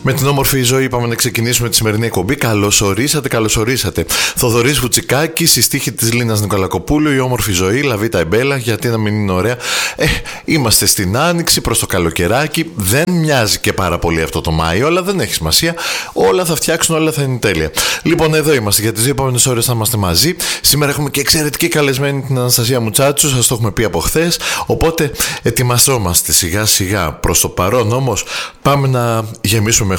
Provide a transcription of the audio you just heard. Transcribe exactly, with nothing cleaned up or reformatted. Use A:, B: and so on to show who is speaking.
A: Με την όμορφη ζωή είπαμε να ξεκινήσουμε τη σημερινή εκπομπή. Καλώς ορίσατε, καλώς ορίσατε. Θοδωρής Βουτσικάκης, η στίχη της Λίνας Νικολακοπούλου, η όμορφη ζωή, Λαβίτα Εμπέλα, γιατί να μην είναι ωραία. Ε, είμαστε στην Άνοιξη, προς το καλοκαιράκι. Δεν μοιάζει και πάρα πολύ αυτό το Μάιο, αλλά δεν έχει σημασία. Όλα θα φτιάξουν, όλα θα είναι τέλεια. Λοιπόν, εδώ είμαστε για τις δύο επόμενες ώρες, θα είμαστε μαζί. Σήμερα έχουμε και εξαιρετική καλεσμένη την Αναστασία Μουτσάτσου, σας το έχουμε πει από χθες. Οπότε ετοιμαζόμαστε σιγά σιγά. Προς το παρόν όμως πάμε να γεμίσουμε